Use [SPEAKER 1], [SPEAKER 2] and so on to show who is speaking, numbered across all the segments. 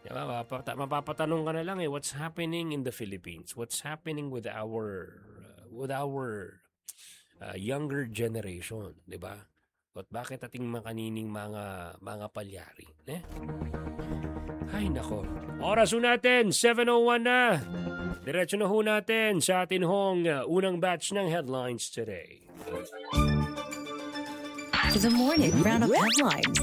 [SPEAKER 1] Diba, mapapatanong ka na lang what's happening in the Philippines? What's happening with our younger generation, 'di ba? At bakit ating makanining mga palyari, eh? Ay nako. Oras ho natin 7:01 na. Diretso na ho natin sa atin hong unang batch ng headlines today.
[SPEAKER 2] The morning roundup headlines.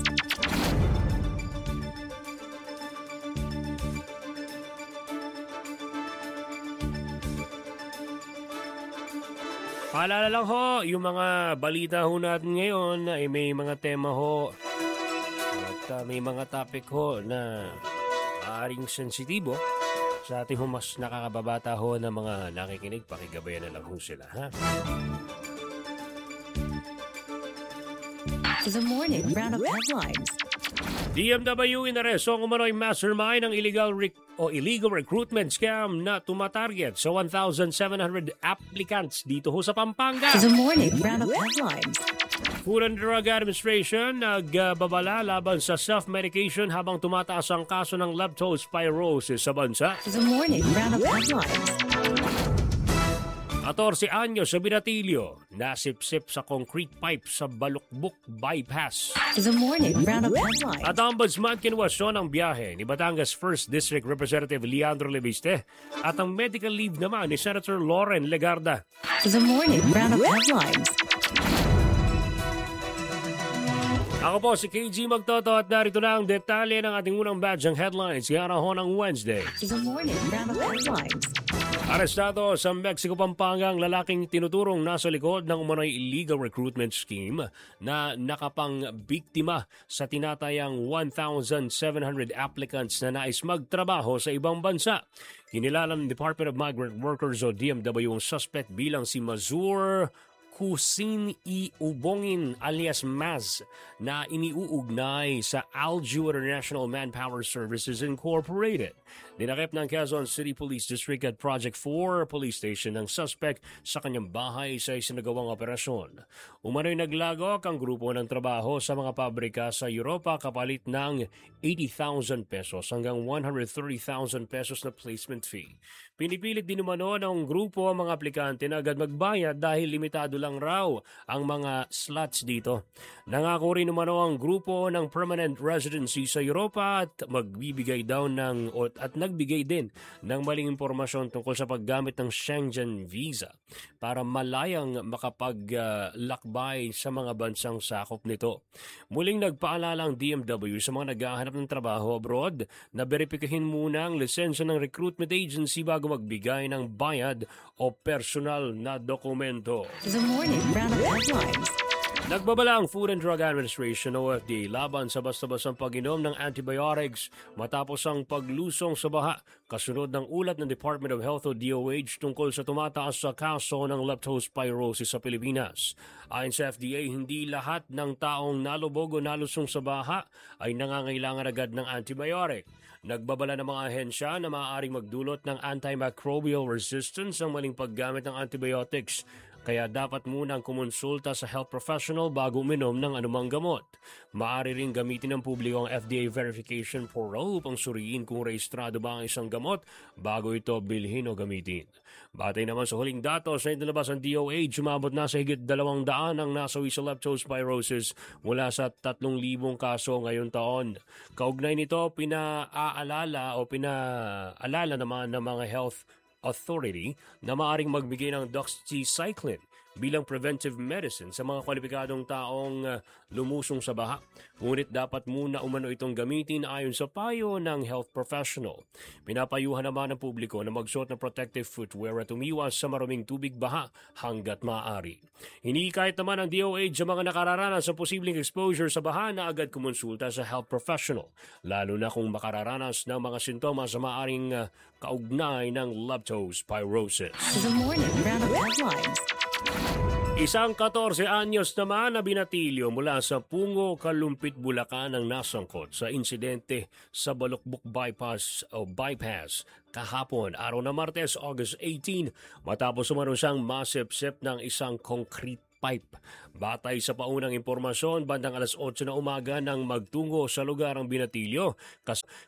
[SPEAKER 1] Paalala lang ho, yung mga balita ho natin ngayon ay may mga tema ho at may mga topic ho na maaaring sensitibo sa ating ho mas nakakababata ho ng mga nakikinig. Pakigabayan na lang ho sila, ha?
[SPEAKER 2] The morning roundup headlines.
[SPEAKER 1] DMW inaresto ang umano'y mastermind ng illegal recruitment scam na tumatarget sa 1,700 applicants dito ho sa Pampanga.
[SPEAKER 2] The morning roundup headlines.
[SPEAKER 1] Food and Drug Administration nagbabala laban sa self-medication habang tumataas ang kaso ng leptospirosis sa bansa.
[SPEAKER 2] The morning roundup headlines.
[SPEAKER 1] 14 anyos sa Binatilyo, nasipsip sa concrete pipe sa Balukbuk Bypass.
[SPEAKER 2] The morning roundup headlines.
[SPEAKER 1] At ang Ombudsman kinwestiyon ang biyahe ni Batangas 1st District Representative Leandro Leviste at ang medical leave naman ni Senator Loren Legarda.
[SPEAKER 2] The morning roundup headlines.
[SPEAKER 1] Ako po si KG Magtoto at narito na ang detalye ng ating unang batch ng headlines ngayong araw ng Wednesday.
[SPEAKER 2] The morning roundup headlines.
[SPEAKER 1] Arestado sa Mexico, Pampanga ang lalaking tinuturong nasa likod ng umano'y illegal recruitment scheme na nakapang-biktima sa tinatayang 1,700 applicants na nais magtrabaho sa ibang bansa. Kinilala ng Department of Migrant Workers o DMW ang suspect bilang si Mazur Kusin Ubongin alias Maz na iniuugnay sa Alju International Manpower Services Incorporated. Dinakip ng Quezon City Police District at Project 4 Police Station ng suspect sa kanyang bahay sa isinagawang operasyon. Umano'y naglagok ang grupo ng trabaho sa mga pabrika sa Europa kapalit ng 80,000 pesos hanggang 130,000 pesos na placement fee. Pinipilit din umano ng grupo ang mga aplikante na agad magbayad dahil limitado lang raw ang mga slots dito. Nangako rin umano ang grupo ng permanent residency sa Europa at nagbigay din ng maling impormasyon tungkol sa paggamit ng Schengen visa para malayang makapaglakbay sa mga bansang sakop nito. Muling nagpaalala ang DMW sa mga naghahanap ng trabaho abroad na beripikahin muna ang lisensya ng recruitment agency bago magbigay ng bayad o personal na dokumento.
[SPEAKER 2] The morning roundup headlines.
[SPEAKER 1] Nagbabala ang Food and Drug Administration o FDA laban sa basta-bastang pag-inom ng antibiotics matapos ang paglusong sa baha kasunod ng ulat ng Department of Health o DOH tungkol sa tumataas sa kaso ng leptospirosis sa Pilipinas. Ayon sa FDA, hindi lahat ng taong nalubog o nalusong sa baha ay nangangailangan agad ng antibiotic. Nagbabala ng mga ahensya na maaaring magdulot ng antimicrobial resistance ang maling paggamit ng antibiotics. Kaya dapat munang kumonsulta sa health professional bago uminom ng anumang gamot. Maaari rin gamitin ng publiko ang FDA verification probe upang suriin kung rehistrado ba ang isang gamot bago ito bilhin o gamitin. Batay naman sa huling datos na inilabas ng DOH, umabot na sa higit 200 ang nasawi sa leptospirosis mula sa 3,000 kaso ngayong taon. Kaugnay nito, pinaalala naman ng mga health authority na maaaring magbigay ng doxycycline bilang preventive medicine sa mga kwalipikadong taong lumusong sa baha. Ngunit dapat muna umano itong gamitin ayon sa payo ng health professional. Pinapayuhan naman ng publiko na magsuot ng protective footwear at umiwas sa maruming tubig baha hanggat maaari. Hinikayat naman ng DOH sa mga nakararanas sa posibleng exposure sa baha na agad kumonsulta sa health professional, lalo na kung makararanas ng mga sintomas na maaring kaugnay ng leptospirosis.
[SPEAKER 2] The morning roundup headlines.
[SPEAKER 1] Isang 14 anyos naman na binatilyo mula sa Pungo, Kalumpit, Bulacan ang nasangkot sa insidente sa Balukbuk Bypass kahapon, araw na Martes, August 18, matapos umano siyang masipsip ng isang concrete pipe. Batay sa paunang impormasyon, bandang alas 8 na umaga nang magtungo sa lugar ang binatilyo